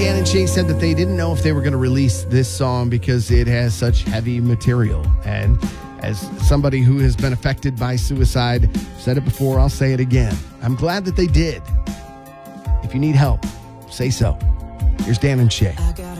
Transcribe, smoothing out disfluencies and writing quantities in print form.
Dan and Shay said that they didn't know if they were going to release this song because it has such heavy material. And as somebody who has been affected by suicide, said it before, I'll say it again. I'm glad that they did. If you need help, say so. Here's Dan and Shay.